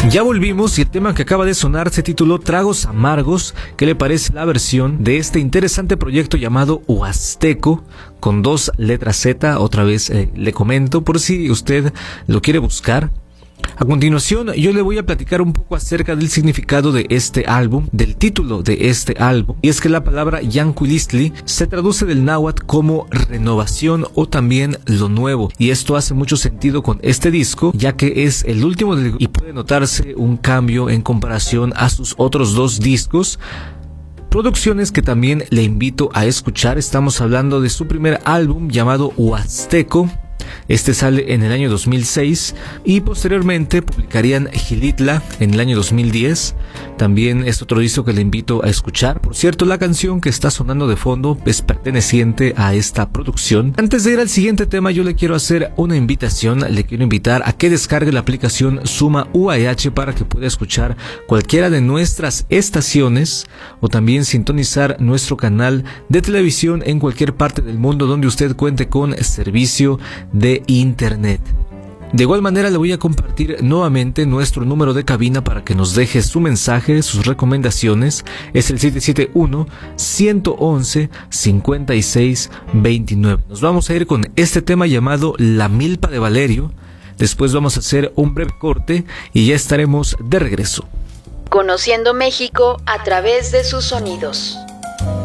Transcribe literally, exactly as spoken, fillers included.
Ya volvimos y el tema que acaba de sonar se tituló Tragos Amargos. ¿Qué le parece la versión de este interesante proyecto llamado Huasteco? Con dos letras Z, otra vez eh, le comento por si usted lo quiere buscar. A continuación, yo le voy a platicar un poco acerca del significado de este álbum, del título de este álbum, y es que la palabra Yancuilistli se traduce del náhuatl como renovación o también lo nuevo, y esto hace mucho sentido con este disco, ya que es el último del y puede notarse un cambio en comparación a sus otros dos discos. Producciones que también le invito a escuchar. Estamos hablando de su primer álbum llamado Huasteco. Este sale en el año dos mil seis y posteriormente publicarían Gilitla en el año dos mil diez. También es otro disco que le invito a escuchar. Por cierto, la canción que está sonando de fondo es perteneciente a esta producción. Antes de ir al siguiente tema, yo le quiero hacer una invitación. Le quiero invitar a que descargue la aplicación Suma U A H para que pueda escuchar cualquiera de nuestras estaciones o también sintonizar nuestro canal de televisión en cualquier parte del mundo donde usted cuente con servicio de internet. De igual manera le voy a compartir nuevamente nuestro número de cabina para que nos deje su mensaje, sus recomendaciones. Es el siete siete uno, uno uno uno, cinco seis dos nueve. Nos vamos a ir con este tema llamado La Milpa de Valerio. Después vamos a hacer un breve corte y ya estaremos de regreso. Conociendo México a través de sus sonidos.